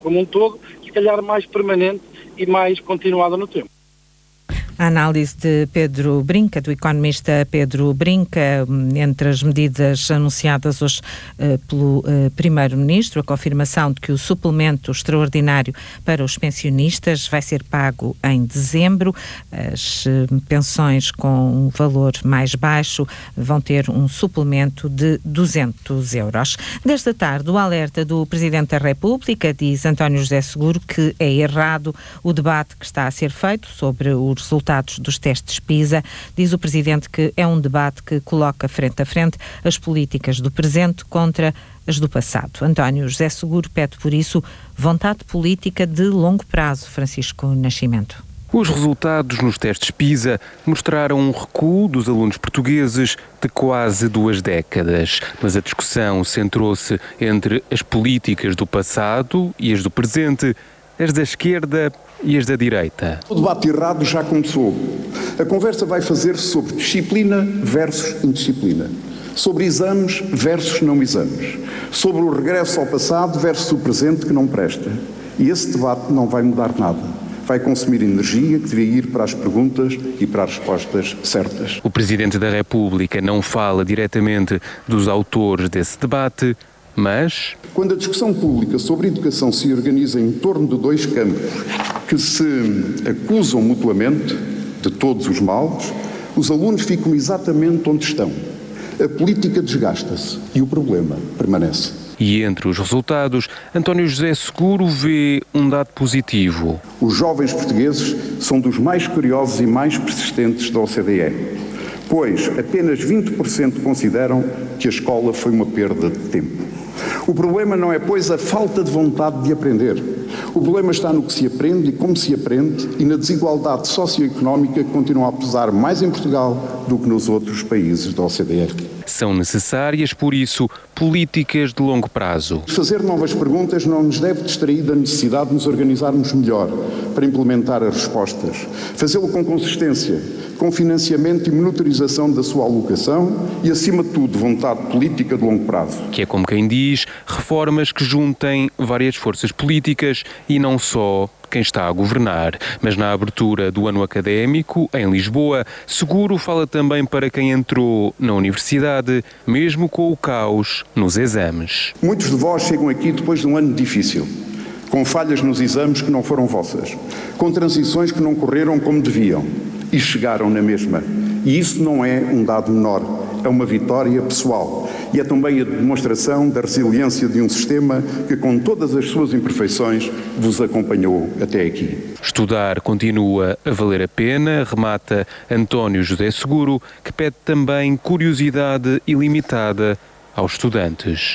como um todo, se calhar mais permanente e mais continuada no tempo. A análise de Pedro Brinca, do economista Pedro Brinca, entre as medidas anunciadas hoje pelo Primeiro-Ministro, a confirmação de que o suplemento extraordinário para os pensionistas vai ser pago em dezembro. As pensões com um valor mais baixo vão ter um suplemento de 200 euros. Desta tarde, o alerta do Presidente da República, diz António José Seguro, que é errado o debate que está a ser feito sobre os resultados dos testes PISA. Diz o Presidente que é um debate que coloca frente a frente as políticas do presente contra as do passado. António José Seguro pede, por isso, vontade política de longo prazo. Francisco Nascimento. Os resultados nos testes PISA mostraram um recuo dos alunos portugueses de quase 2 décadas, mas a discussão centrou-se entre as políticas do passado e as do presente, as da esquerda e as da direita. O debate errado já começou. A conversa vai fazer-se sobre disciplina versus indisciplina, sobre exames versus não exames, sobre o regresso ao passado versus o presente que não presta. E esse debate não vai mudar nada. Vai consumir energia que devia ir para as perguntas e para as respostas certas. O Presidente da República não fala diretamente dos autores desse debate, mas... Quando a discussão pública sobre educação se organiza em torno de 2 campos que se acusam mutuamente de todos os males, os alunos ficam exatamente onde estão. A política desgasta-se e o problema permanece. E entre os resultados, António José Seguro vê um dado positivo. Os jovens portugueses são dos mais curiosos e mais persistentes da OCDE, pois apenas 20% consideram que a escola foi uma perda de tempo. O problema não é, pois, a falta de vontade de aprender. O problema está no que se aprende e como se aprende e na desigualdade socioeconómica que continua a pesar mais em Portugal do que nos outros países da OCDE. São necessárias, por isso, políticas de longo prazo. Fazer novas perguntas não nos deve distrair da necessidade de nos organizarmos melhor para implementar as respostas. Fazê-lo com consistência, com financiamento e monitorização da sua alocação e, acima de tudo, vontade política de longo prazo. Que é, como quem diz, reformas que juntem várias forças políticas e não só quem está a governar. Mas na abertura do ano académico, em Lisboa, Seguro fala também para quem entrou na universidade, mesmo com o caos nos exames. Muitos de vós chegam aqui depois de um ano difícil, com falhas nos exames que não foram vossas, com transições que não correram como deviam e chegaram na mesma. E isso não é um dado menor, é uma vitória pessoal. E é também a demonstração da resiliência de um sistema que, com todas as suas imperfeições, vos acompanhou até aqui. Estudar continua a valer a pena, remata António José Seguro, que pede também curiosidade ilimitada aos estudantes.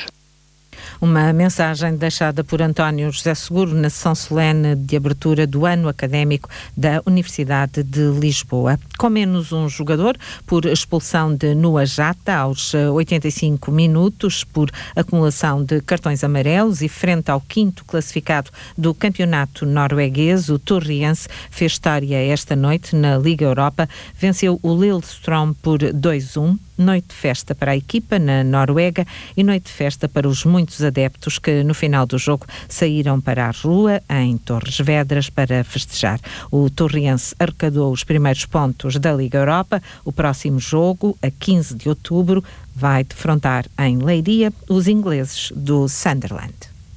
Uma mensagem deixada por António José Seguro na sessão solene de abertura do ano académico da Universidade de Lisboa. Com menos um jogador, por expulsão de Nua Jata aos 85 minutos, por acumulação de cartões amarelos e frente ao 5º classificado do campeonato norueguês, o Torriense fez história esta noite na Liga Europa, venceu o Lillestrøm por 2-1. Noite de festa para a equipa na Noruega e noite de festa para os muitos adeptos que no final do jogo saíram para a rua em Torres Vedras para festejar. O Torriense arrecadou os primeiros pontos da Liga Europa. O próximo jogo, a 15 de outubro, vai defrontar em Leiria os ingleses do Sunderland.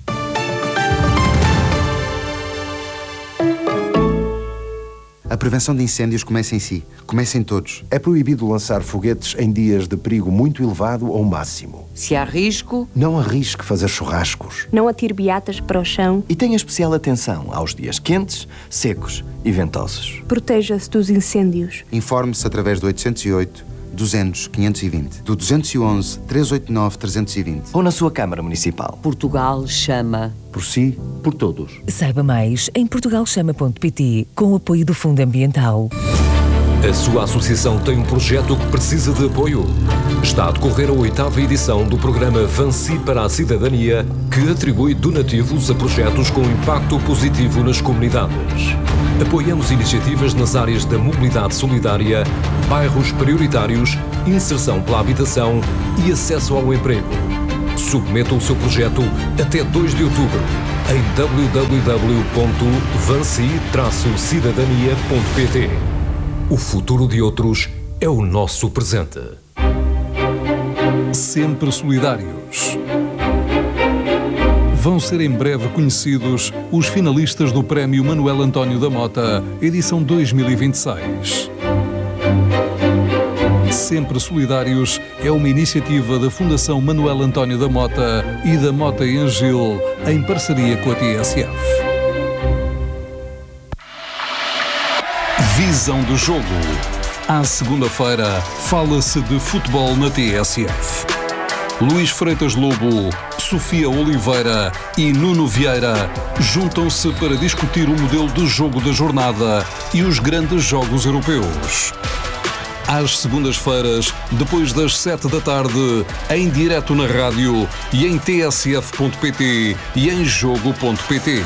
A prevenção de incêndios começa em si, começa em todos. É proibido lançar foguetes em dias de perigo muito elevado ou máximo. Se há risco, não arrisque fazer churrascos. Não atire beatas para o chão. E tenha especial atenção aos dias quentes, secos e ventosos. Proteja-se dos incêndios. Informe-se através do 808 200 520, do 211 389 320 ou na sua Câmara Municipal. Portugal chama. Por si, por todos. Saiba mais em portugalchama.pt, com o apoio do Fundo Ambiental. A sua associação tem um projeto que precisa de apoio. Está a decorrer a 8ª edição do programa Vansi para a Cidadania, que atribui donativos a projetos com impacto positivo nas comunidades. Apoiamos iniciativas nas áreas da mobilidade solidária, bairros prioritários, inserção pela habitação e acesso ao emprego. Submeta o seu projeto até 2 de outubro em www.vansi-cidadania.pt. O futuro de outros é o nosso presente. Sempre solidários. Vão ser em breve conhecidos os finalistas do Prémio Manuel António da Mota, edição 2026. Sempre Solidários é uma iniciativa da Fundação Manuel António da Mota e da Mota e Angil, em parceria com a TSF. Visão do jogo. À segunda-feira, fala-se de futebol na TSF. Luís Freitas Lobo, Sofia Oliveira e Nuno Vieira juntam-se para discutir o modelo de jogo da jornada e os grandes jogos europeus. Às segundas-feiras, depois das 7 da tarde, em direto na rádio e em tsf.pt e em jogo.pt.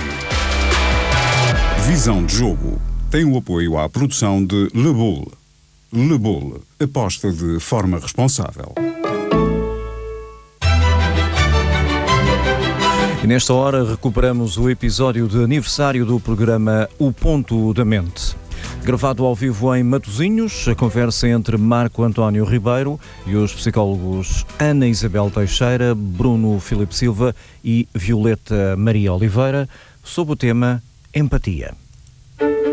Visão de jogo tem o apoio à produção de Le Boule. Le Boule, aposta de forma responsável. E nesta hora recuperamos o episódio de aniversário do programa O Ponto da Mente. Gravado ao vivo em Matosinhos, a conversa entre Marco António Ribeiro e os psicólogos Ana Isabel Teixeira, Bruno Filipe Silva e Violeta Maria Oliveira, sob o tema Empatia.